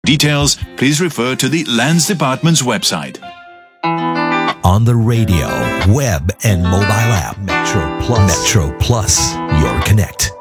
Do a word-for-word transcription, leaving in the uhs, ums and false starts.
Details, please refer to the Lands Department's website. On the radio, web, and mobile app, Metro Plus. Metro Plus, your connect.